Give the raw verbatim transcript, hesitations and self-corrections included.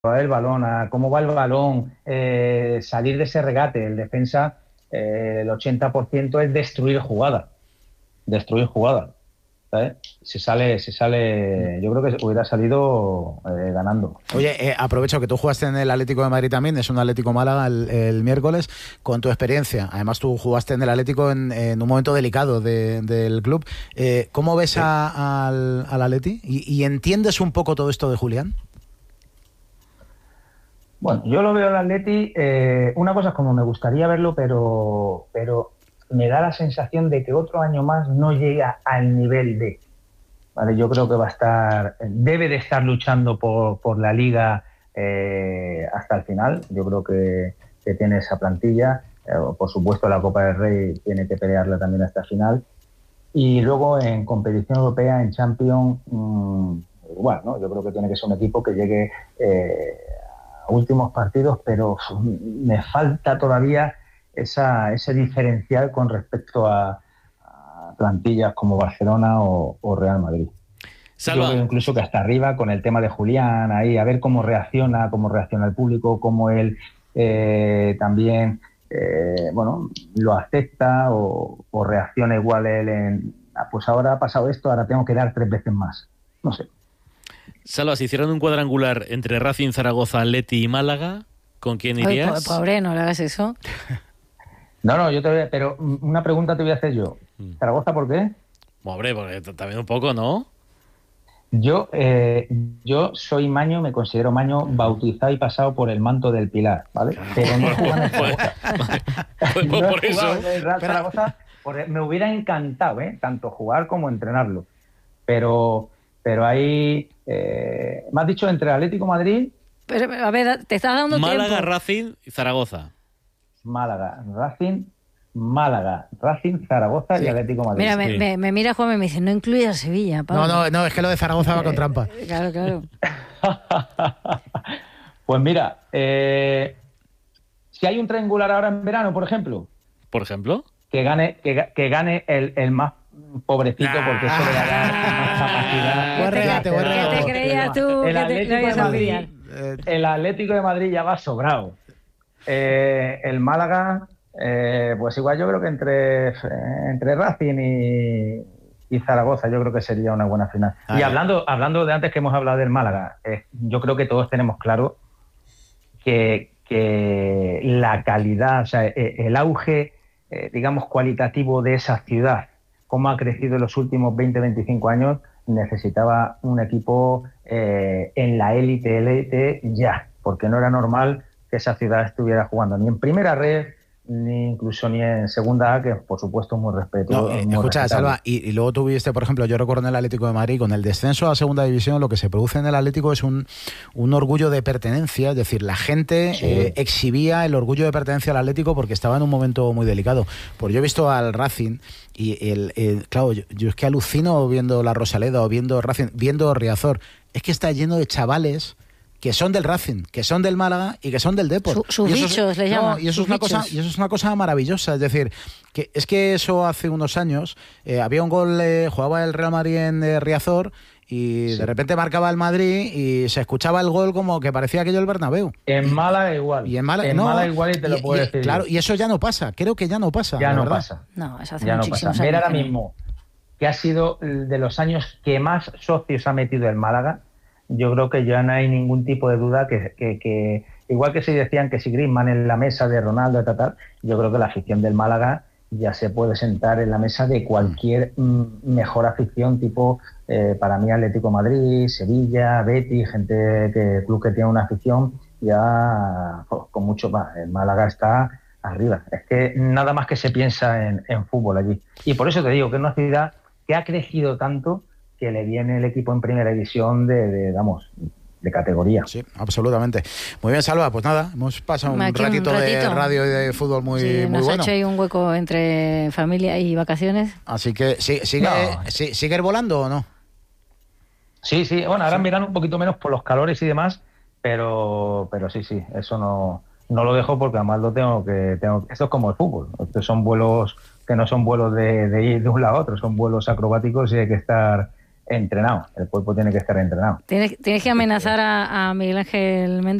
el balón, a cómo va el balón, eh, salir de ese regate. El defensa, eh, el ochenta por ciento es destruir jugada, destruir jugada. ¿Sabes? Se sale, se sale, yo creo que hubiera salido eh, ganando. Oye, eh, aprovecho que tú jugaste en el Atlético de Madrid también, es un Atlético Málaga el, el miércoles, con tu experiencia. Además, tú jugaste en el Atlético en, en un momento delicado de, del club. Eh, ¿Cómo ves sí. a, al, al Atleti? ¿Y, ¿Y entiendes un poco todo esto de Julián? Bueno, yo lo veo al Atleti, eh, una cosa es como me gustaría verlo, pero, pero me da la sensación de que otro año más no llega al nivel de... Vale, yo creo que va a estar, debe de estar luchando por, por la Liga eh, hasta el final. Yo creo que, que tiene esa plantilla. Eh, por supuesto, la Copa del Rey tiene que pelearla también hasta el final. Y luego en competición europea, en Champions, mmm, igual, ¿no? Yo creo que tiene que ser un equipo que llegue eh, a últimos partidos, pero me falta todavía esa, ese diferencial con respecto a plantillas como Barcelona o, o Real Madrid. Salva. Yo creo incluso que hasta arriba con el tema de Julián, ahí a ver cómo reacciona, cómo reacciona el público, cómo él eh, también eh, bueno, lo acepta o, o reacciona igual él en, ah, pues ahora ha pasado esto, ahora tengo que dar tres veces más. No sé. Salva, si hicieran un cuadrangular entre Racing, Zaragoza, Atleti y Málaga, ¿con quién irías? Oye, pobre, no le hagas eso. No, no, yo te voy a, pero una pregunta te voy a hacer yo. ¿Zaragoza por qué? Hombre, porque también un poco, ¿no? Yo eh, yo soy maño, me considero maño, bautizado y pasado por el manto del Pilar, ¿vale? Pero no he jugado en el Zaragoza. Pues, no por he eso. jugado en el Real Zaragoza, porque me hubiera encantado, ¿eh? Tanto jugar como entrenarlo. Pero, pero ahí, eh, me has dicho entre Atlético de Madrid... Pero, a ver, te estás dando Málaga, tiempo. Racing y Zaragoza. Málaga, Racing, Málaga, Racing, Zaragoza sí. y Atlético de Madrid. Mira, me, sí. me, me mira Juan y me dice, no incluye a Sevilla, Pablo. No, no, no, es que lo de Zaragoza va con trampa. Eh, claro, claro. Pues mira, eh, si hay un triangular ahora en verano, por ejemplo. ¿Por ejemplo? Que gane, que, que gane el, el más pobrecito, ah, porque eso le va a dar más capacidad. Buen regate, buen regate. ¿Qué te creías tú? El que Atlético, te de Madrid, el Atlético de Madrid ya va sobrado. Eh, el Málaga, eh, pues igual yo creo que entre, entre Racing y, y Zaragoza yo creo que sería una buena final. Ah, y hablando, hablando de antes que hemos hablado del Málaga, eh, yo creo que todos tenemos claro que, que la calidad, o sea, el auge, eh, digamos, cualitativo de esa ciudad, cómo ha crecido en los últimos veinte a veinticinco años, necesitaba un equipo eh, en la élite, élite ya, porque no era normal que esa ciudad estuviera jugando ni en primera red, ni incluso ni en segunda A, que por supuesto es muy respetuoso. No, eh, escucha, Salva, y, y luego tuviste, por ejemplo, yo recuerdo en el Atlético de Madrid, con el descenso a segunda división, lo que se produce en el Atlético es un, un orgullo de pertenencia, es decir, la gente sí. eh, exhibía el orgullo de pertenencia al Atlético porque estaba en un momento muy delicado. Pues yo he visto al Racing y el, el claro, yo, yo es que alucino viendo la Rosaleda o viendo Racing, viendo Riazor, es que está lleno de chavales que son del Racing, que son del Málaga y que son del Depor. Sus su bichos le llaman. No, y eso es una cosa, y eso es una cosa maravillosa. Es decir, que es que eso hace unos años eh, había un gol, eh, jugaba el Real Madrid en eh, Riazor y sí. de repente marcaba el Madrid y se escuchaba el gol como que parecía aquello el Bernabéu. En Málaga igual. Y en Málaga, en no, Málaga igual y te lo y, puedo y, decir. Claro, y eso ya no pasa. Creo que ya no pasa. Ya no verdad. pasa. No, eso hace ya no muchísimos pasa. años. Ver ahora mismo que ha sido de los años que más socios ha metido el Málaga. Yo creo que ya no hay ningún tipo de duda que, que, que igual que si decían que si Griezmann en la mesa de Ronaldo, tal, tal, yo creo que la afición del Málaga ya se puede sentar en la mesa de cualquier mm, mejor afición, tipo, eh, para mí Atlético Madrid, Sevilla, Betis, gente que club que tiene una afición ya pues, con mucho más. El Málaga está arriba. Es que nada más que se piensa en, en fútbol allí. Y por eso te digo que es una ciudad que ha crecido tanto que le viene el equipo en primera división de, de, vamos, de categoría. Sí, absolutamente. Muy bien, Salva, pues nada, hemos pasado un ratito, un ratito de radio y de fútbol muy, sí, muy nos bueno. Ha hecho ahí un hueco entre familia y vacaciones. Así que, ¿sí, sigue, no. sí, ¿sigue volando o no? Sí, sí, bueno, ahora en verano un poquito menos por los calores y demás, pero pero sí, sí, eso no, no lo dejo porque además lo tengo que... tengo esto es como el fútbol, estos son vuelos que no son vuelos de, de ir de un lado a otro, son vuelos acrobáticos y hay que estar... entrenado, el cuerpo tiene que estar entrenado. Tienes, tienes que amenazar a, a Miguel Ángel Méndez